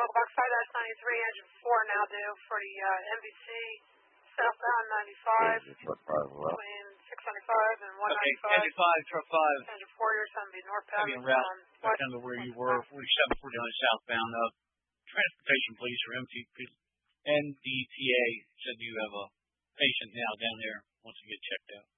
Box 5-93, engine 4 now due for the MVC southbound 95 between 695 and 195. Okay, engine 5, truck 5. Engine 4, you're going to be northbound. Heavy en route, back down to where you were, 4749 southbound. Transportation police or NDTA said you have a patient now down there wants to get checked out.